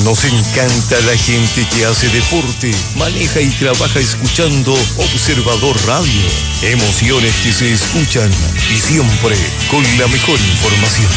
Nos encanta la gente que hace deporte, maneja y trabaja escuchando Observador Radio. Emociones que se escuchan y siempre con la mejor información.